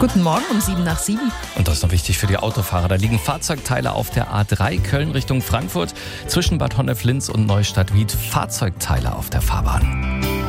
Guten Morgen um 7:07. Und das ist noch wichtig für die Autofahrer. Da liegen Fahrzeugteile auf der A3 Köln Richtung Frankfurt. Zwischen Bad Honnef-Linz und Neustadt-Wied Fahrzeugteile auf der Fahrbahn.